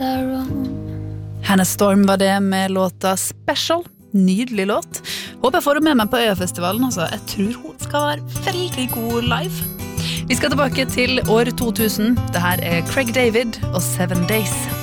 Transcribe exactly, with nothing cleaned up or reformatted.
our own. Hannah Storm var det med låta Special. Nydelig låt. Håper jeg får henne med meg på Øyafestivalen. Altså. Jeg tror hun skal være veldig god live. Vi skal tilbake til år to tusen. Dette er Craig David og Seven Days.